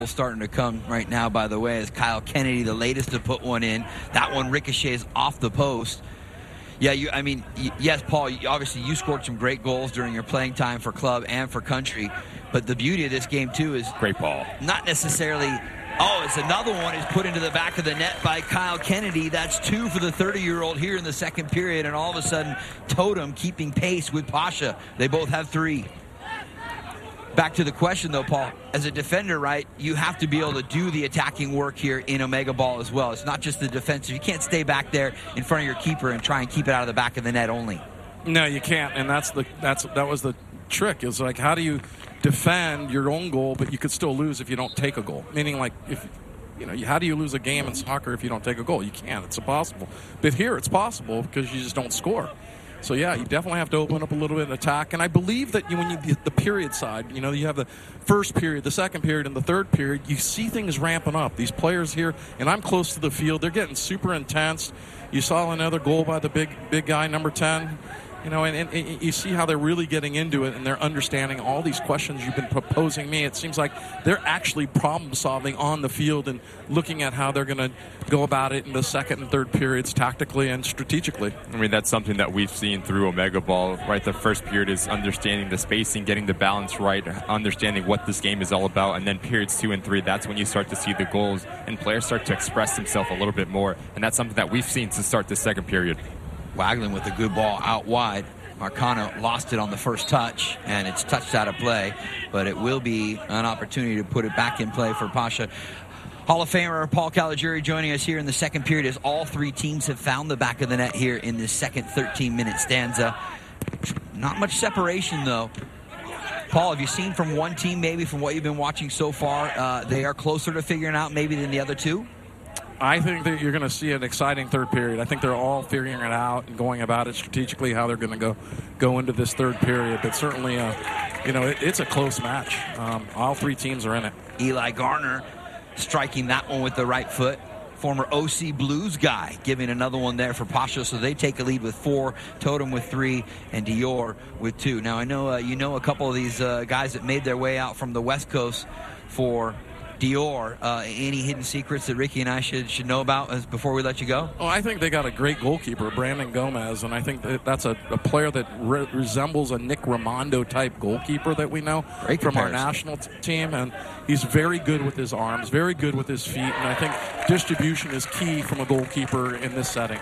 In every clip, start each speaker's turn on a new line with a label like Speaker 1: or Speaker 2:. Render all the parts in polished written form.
Speaker 1: starting to come right now, by the way, as Kyle Kennedy, the latest to put one in. That one ricochets off the post. Yeah, yes, Paul, obviously you scored some great goals during your playing time for club and for country, but the beauty of this game, too, is
Speaker 2: great ball.
Speaker 1: Not necessarily, it's another one is put into the back of the net by Kyle Kennedy. That's 2 for the 30-year-old here in the second period, and all of a sudden, Totem keeping pace with Pasha. They both have 3. Back to the question, though, Paul. As a defender, right, you have to be able to do the attacking work here in Omega Ball as well. It's not just the defensive. You can't stay back there in front of your keeper and try and keep it out of the back of the net only.
Speaker 3: No, you can't, and that was the trick. Is like, how do you defend your own goal, but you could still lose if you don't take a goal? Meaning, like, how do you lose a game in soccer if you don't take a goal? You can't. It's impossible. But here, it's possible because you just don't score. So, yeah, you definitely have to open up a little bit of attack. And I believe that when you get the period side, you have the first period, the second period, and the third period, you see things ramping up. These players here, and I'm close to the field, they're getting super intense. You saw another goal by the big guy, number 10. And you see how they're really getting into it, and they're understanding all these questions you've been proposing me. It seems like they're actually problem-solving on the field and looking at how they're going to go about it in the second and third periods tactically and strategically.
Speaker 2: I mean, that's something that we've seen through Omega Ball, right? The first period is understanding the spacing, getting the balance right, understanding what this game is all about, and then periods 2 and 3, that's when you start to see the goals and players start to express themselves a little bit more, and that's something that we've seen to start the second period.
Speaker 1: Wagland with a good ball out wide. Marcano lost it on the first touch, and it's touched out of play, but it will be an opportunity to put it back in play for Pasha. Hall of Famer Paul Caligiuri joining us here in the second period as all 3 teams have found the back of the net here in this second 13-minute stanza. Not much separation, though. Paul, have you seen from one team, maybe from what you've been watching so far, they are closer to figuring out maybe than the other two?
Speaker 3: I think that you're going to see an exciting third period. I think they're all figuring it out and going about it strategically, how they're going to go into this third period. But certainly, it's a close match. All 3 teams are in it.
Speaker 1: Eli Garner striking that one with the right foot. Former OC Blues guy giving another one there for Pasha. So they take a lead with 4, Totem with 3, and Dior with 2. Now, I know a couple of these guys that made their way out from the West Coast for Dior. Any hidden secrets that Ricky and I should know about before we let you go?
Speaker 3: Oh, I think they got a great goalkeeper, Brandon Gomez, and I think that's a player that resembles a Nick Raimondo type goalkeeper that we know from our national team, and he's very good with his arms, very good with his feet, and I think distribution is key from a goalkeeper in this setting.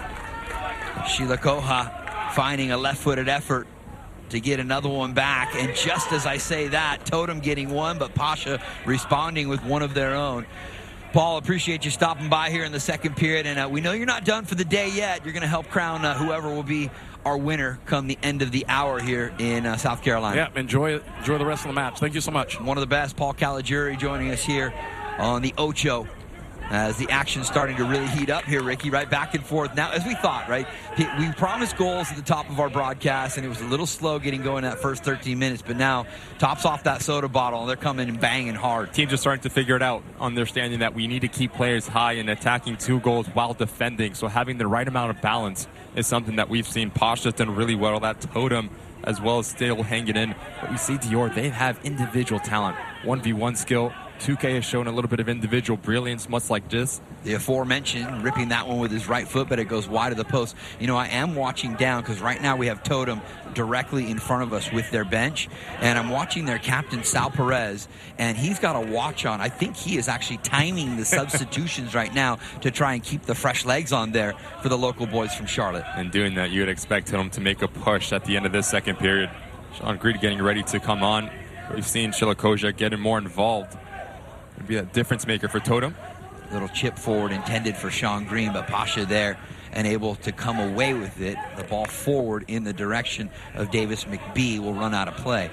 Speaker 1: Sheila Koha finding a left-footed effort to get another one back, and just as I say that, Totem getting one, but Pasha responding with one of their own. Paul, appreciate you stopping by here in the second period, and we know you're not done for the day yet. You're going to help crown whoever will be our winner come the end of the hour here in South Carolina.
Speaker 3: Yeah, enjoy the rest of the match. Thank you so much.
Speaker 1: One of the best, Paul Caligiuri, joining us here on the Ocho. As the action's starting to really heat up here, Ricky, right back and forth. Now, as we thought, right, we promised goals at the top of our broadcast, and it was a little slow getting going that first 13 minutes, but now tops off that soda bottle, and they're coming and banging hard.
Speaker 2: Teams are starting to figure it out, understanding that we need to keep players high and attacking 2 goals while defending, so having the right amount of balance is something that we've seen. Pasha's done really well. That Totem as well as still hanging in. But we see Dior, they have individual talent, 1v1 skill. 2K has shown a little bit of individual brilliance, much like this.
Speaker 1: The aforementioned, ripping that one with his right foot, but it goes wide of the post. I am watching down because right now we have Totem directly in front of us with their bench, and I'm watching their captain, Sal Perez, and he's got a watch on. I think he is actually timing the substitutions right now to try and keep the fresh legs on there for the local boys from Charlotte.
Speaker 2: And doing that, you would expect him to make a push at the end of this second period. Sean Greed getting ready to come on. We've seen Shilakoja getting more involved. It'd be a difference maker for Totem.
Speaker 1: Little chip forward intended for Sean Green, but Pasha there and able to come away with it. The ball forward in the direction of Davis McBee will run out of play.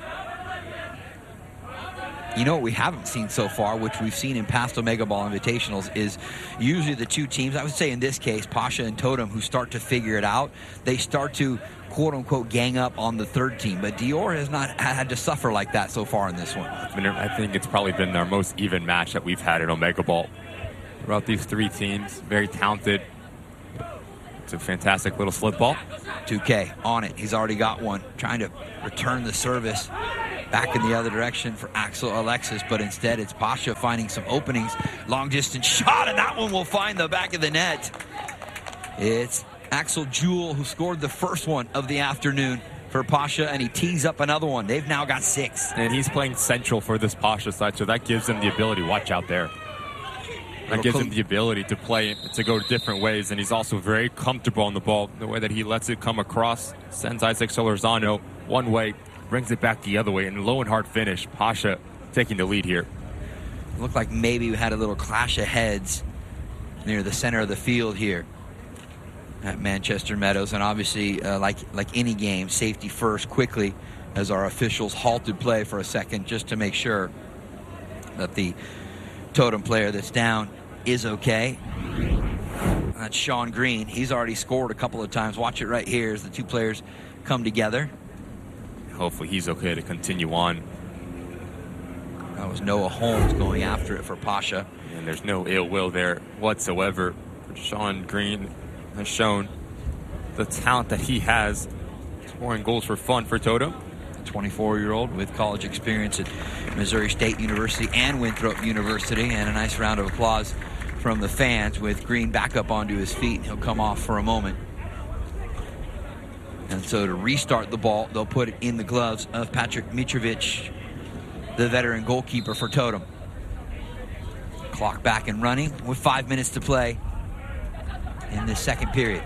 Speaker 1: What we haven't seen so far, which we've seen in past Omega Ball Invitationals, is usually the 2 teams, I would say in this case, Pasha and Totem, who start to figure it out. They start to, quote-unquote, gang up on the third team. But Dior has not had to suffer like that so far in this one.
Speaker 2: I think it's probably been our most even match that we've had in Omega Ball. Throughout these 3 teams, very talented. It's a fantastic little slip ball.
Speaker 1: 2K on it. He's already got one. Trying to return the service. Back in the other direction for Axel Alexis, but instead it's Pasha finding some openings. Long distance shot, and that one will find the back of the net. It's Axel Jewell who scored the first one of the afternoon for Pasha, and he tees up another one. They've now got 6.
Speaker 2: And he's playing central for this Pasha side, so that gives him the ability. Watch out there. That gives him the ability to play, to go different ways, and he's also very comfortable on the ball. The way that he lets it come across, sends Isaac Solorzano one way, brings it back the other way, and low and hard finish. Pasha taking the lead here.
Speaker 1: It looked like maybe we had a little clash of heads near the center of the field here at Manchester Meadows, and obviously, like any game, safety first quickly as our officials halted play for a second just to make sure that the Totem player that's down is okay. That's Sean Green. He's already scored a couple of times. Watch it right here as the two players come together.
Speaker 2: Hopefully he's okay to continue on.
Speaker 1: That was Noah Holmes going after it for Pasha.
Speaker 2: And there's no ill will there whatsoever. Sean Green has shown the talent that he has, scoring goals for fun for Totem.
Speaker 1: 24-year-old with college experience at Missouri State University and Winthrop University, and a nice round of applause from the fans with Green back up onto his feet, and he'll come off for a moment. And so to restart the ball, they'll put it in the gloves of Patrick Mitrovic, the veteran goalkeeper for Totem. Clock back and running with 5 minutes to play in the second period.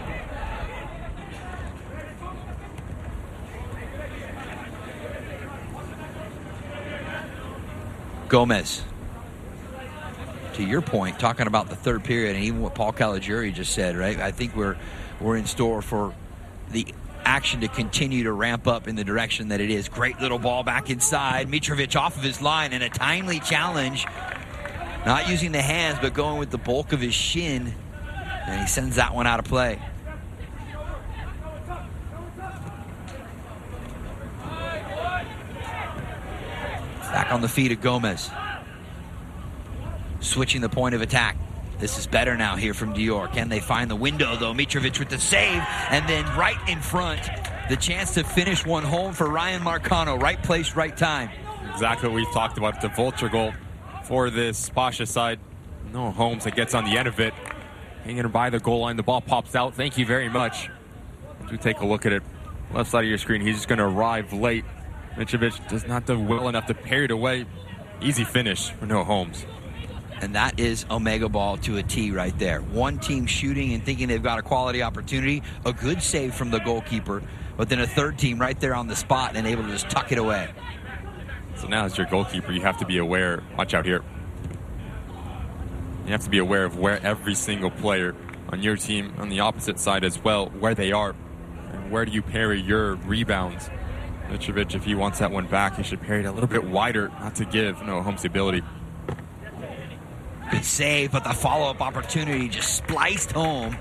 Speaker 1: Gomez. To your point, talking about the third period and even what Paul Caligiuri just said, right? I think we're in store for the action to continue to ramp up in the direction that it is. Great little ball back inside. Mitrovic off of his line, and a timely challenge. Not using the hands, but going with the bulk of his shin. And he sends that one out of play. Back on the feet of Gomez. Switching the point of attack. This is better now here from Dior. Can they find the window, though? Mitrovic with the save. And then right in front, the chance to finish one home for Ryan Marcano. Right place, right time.
Speaker 2: Exactly what we talked about. The vulture goal for this Pasha side. No Holmes that gets on the end of it. Hanging by the goal line. The ball pops out. Thank you very much. As we take a look at it, left side of your screen, he's just going to arrive late. Mitrovic does not do well enough to parry it away. Easy finish for Noah Holmes.
Speaker 1: And that is Omega ball to a T right there. One team shooting and thinking they've got a quality opportunity. A good save from the goalkeeper. But then a third team right there on the spot and able to just tuck it away.
Speaker 2: So now as your goalkeeper, you have to be aware. Watch out here. You have to be aware of where every single player on your team, on the opposite side as well, where they are. And where do you parry your rebounds? Mitrovic, if he wants that one back, he should parry it a little bit wider, not to give Noah Holmes the ability.
Speaker 1: Good save, but the follow-up opportunity just spliced home.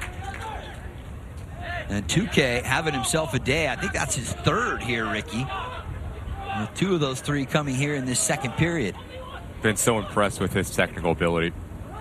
Speaker 1: And 2K having himself a day. I think that's his third here, Ricky. With 2 of those 3 coming here in this second period.
Speaker 2: Been so impressed with his technical ability.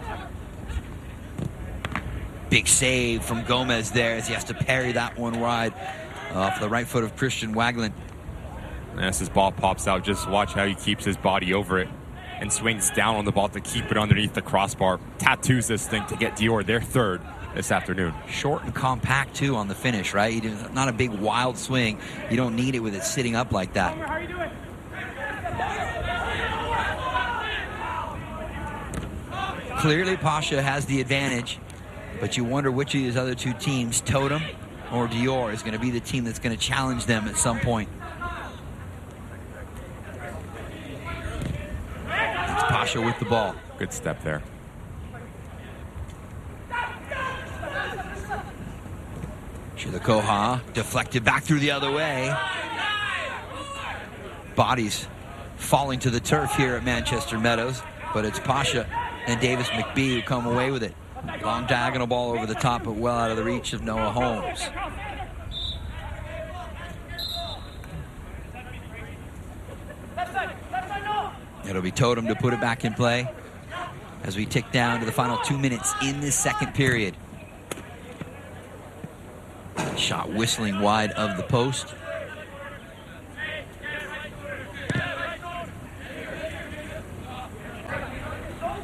Speaker 1: Big save from Gomez there as he has to parry that one wide off the right foot of Christian Waglin.
Speaker 2: And as his ball pops out, just watch how he keeps his body over it and swings down on the ball to keep it underneath the crossbar. Tattoos this thing to get Dior their third this afternoon. Short
Speaker 1: and compact, too, on the finish, right? Not a big, wild swing. You don't need it with it sitting up like that.
Speaker 4: How are you doing?
Speaker 1: Clearly, Pasha has the advantage, but you wonder which of these other 2 teams, Totem or Dior, is going to be the team that's going to challenge them at some point. It's Pasha with the ball.
Speaker 2: Good step there.
Speaker 1: Shulakoha deflected back through the other way. Bodies falling to the turf here at Manchester Meadows, but it's Pasha and Davis McBee who come away with it. Long diagonal ball over the top, but well out of the reach of Noah Holmes. It'll be Totem to put it back in play as we tick down to the final 2 minutes in this second period. Shot whistling wide of the post.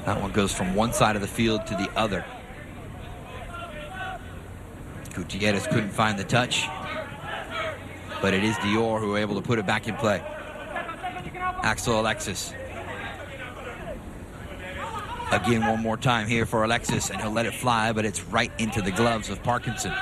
Speaker 1: That one goes from one side of the field to the other. Gutierrez couldn't find the touch, but it is Dior who are able to put it back in play. Axel Alexis. Again, one more time here for Alexis, and he'll let it fly, but it's right into the gloves of Parkinson.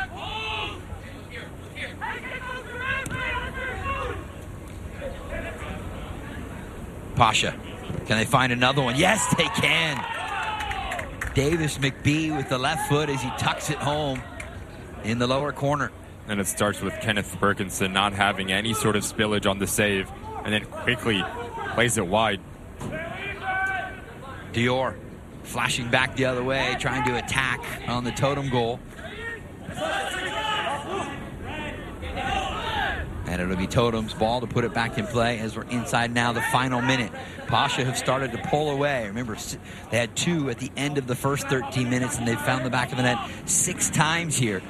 Speaker 1: Pasha. Can they find another one? Yes, they can. Davis McBee with the left foot as he tucks it home in the lower corner.
Speaker 2: And it starts with Kenneth Perkinson not having any sort of spillage on the save, and then quickly plays it wide.
Speaker 1: Dior flashing back the other way, trying to attack on the totem goal. And it'll be Totem's ball to put it back in play as we're inside now the final minute. Pasha have started to pull away. Remember, they had 2 at the end of the first 13 minutes, and they've found the back of the net 6 times here.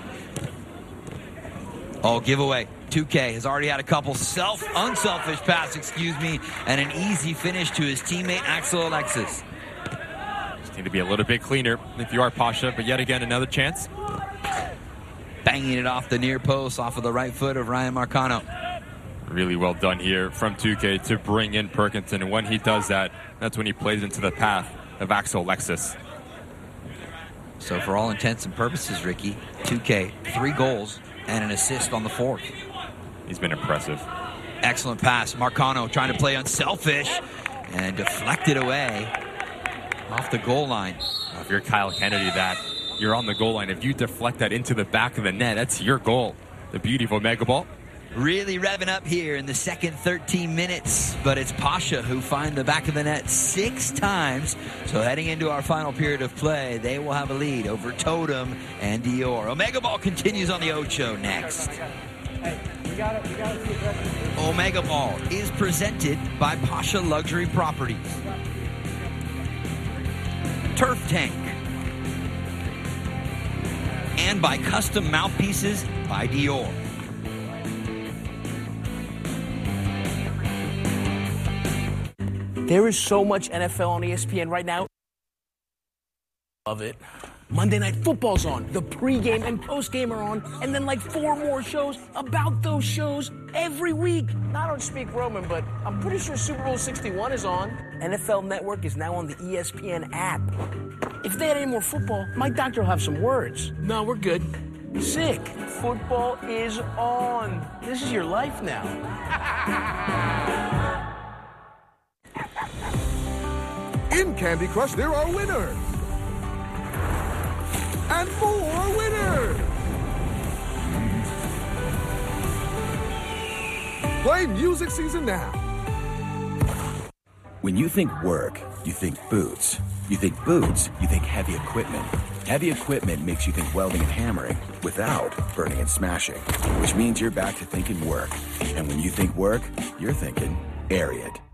Speaker 1: Oh, giveaway. 2K has already had a couple unselfish pass, and an easy finish to his teammate Axel Alexis.
Speaker 2: Just need to be a little bit cleaner if you are Pasha, but yet again, another chance.
Speaker 1: Banging it off the near post, off of the right foot of Ryan Marcano.
Speaker 2: Really well done here from 2K to bring in Perkinson, and when he does that, that's when he plays into the path of Axel Alexis.
Speaker 1: So for all intents and purposes, Ricky, 2K, 3 goals and an assist on the 4th.
Speaker 2: He's been impressive.
Speaker 1: Excellent pass. Marcano trying to play unselfish and deflected away off the goal line.
Speaker 2: If you're Kyle Kennedy, you're on the goal line. If you deflect that into the back of the net, that's your goal. The beautiful mega ball.
Speaker 1: Really revving up here in the second 13 minutes, but it's Pasha who find the back of the net 6 times. So heading into our final period of play, they will have a lead over Totem and Dior. Omega Ball continues on the Ocho next. Omega Ball is presented by Pasha Luxury Properties, Turf Tank, and by Custom Mouthpieces by Dior.
Speaker 4: There is so much NFL on ESPN right now. Love it. Monday Night Football's on. The pregame and postgame are on. And then like 4 more shows about those shows every week. Now, I don't speak Roman, but I'm pretty sure Super Bowl 61 is on. NFL Network is now on the ESPN app. If they had any more football, my doctor will have some words. No, we're good. Sick. Football is on. This is your life now.
Speaker 5: In Candy Crush, there are winners. And more winners. Play Music Season now.
Speaker 6: When you think work, you think boots. You think boots, you think heavy equipment. Heavy equipment makes you think welding and hammering without burning and smashing, which means you're back to thinking work. And when you think work, you're thinking Ariat.